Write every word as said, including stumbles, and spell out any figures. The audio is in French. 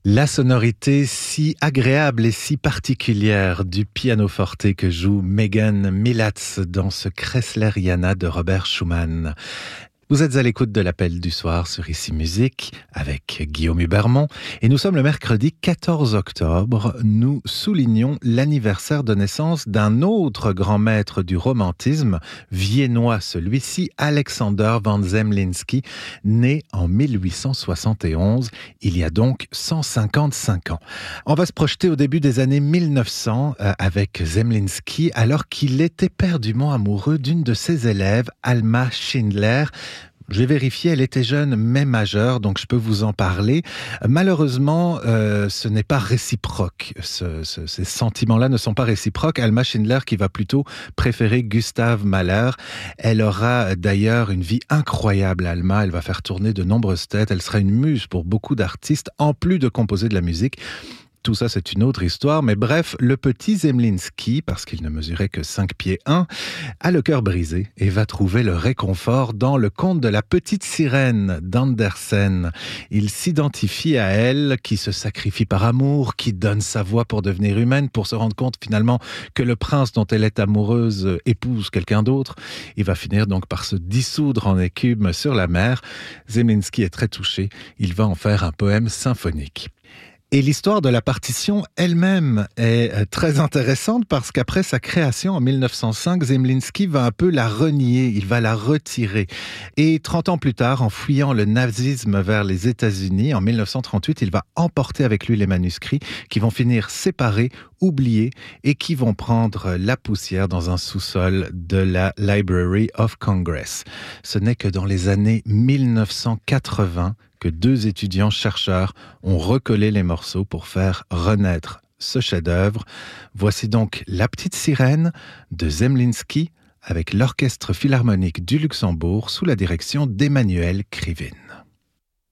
La sonorité si agréable et si particulière du pianoforte que joue Megan Milatz dans ce Kreisleriana de Robert Schumann. Vous êtes à l'écoute de l'appel du soir sur Ici Musique avec Guillaume Hubermont et nous sommes le mercredi quatorze octobre. Nous soulignons l'anniversaire de naissance d'un autre grand maître du romantisme, viennois celui-ci, Alexander von Zemlinsky, né en mille huit cent soixante et onze, il y a donc cent cinquante-cinq ans. On va se projeter au début des années mille neuf cents euh, avec Zemlinsky alors qu'il était éperdument amoureux d'une de ses élèves, Alma Schindler. J'ai vérifié, elle était jeune mais majeure, donc je peux vous en parler. Malheureusement, euh, ce n'est pas réciproque. Ce, ce, ces sentiments-là ne sont pas réciproques. Alma Schindler qui va plutôt préférer Gustav Mahler. Elle aura d'ailleurs une vie incroyable, Alma. Elle va faire tourner de nombreuses têtes. Elle sera une muse pour beaucoup d'artistes, en plus de composer de la musique. Tout ça, c'est une autre histoire, mais bref, le petit Zemlinsky, parce qu'il ne mesurait que cinq pieds un, a le cœur brisé et va trouver le réconfort dans le conte de la petite sirène d'Andersen. Il s'identifie à elle, qui se sacrifie par amour, qui donne sa voix pour devenir humaine, pour se rendre compte finalement que le prince dont elle est amoureuse épouse quelqu'un d'autre. Il va finir donc par se dissoudre en écume sur la mer. Zemlinsky est très touché, il va en faire un poème symphonique. Et l'histoire de la partition elle-même est très intéressante parce qu'après sa création en mille neuf cent cinq, Zemlinsky va un peu la renier, il va la retirer. Et trente ans plus tard, en fuyant le nazisme vers les États-Unis, en mille neuf cent trente-huit, il va emporter avec lui les manuscrits qui vont finir séparés, oubliés et qui vont prendre la poussière dans un sous-sol de la Library of Congress. Ce n'est que dans les années mille neuf cent quatre-vingts que deux étudiants chercheurs ont recollé les morceaux pour faire renaître ce chef-d'œuvre. Voici donc La Petite Sirène de Zemlinsky avec l'Orchestre Philharmonique du Luxembourg sous la direction d'Emmanuel Krivine.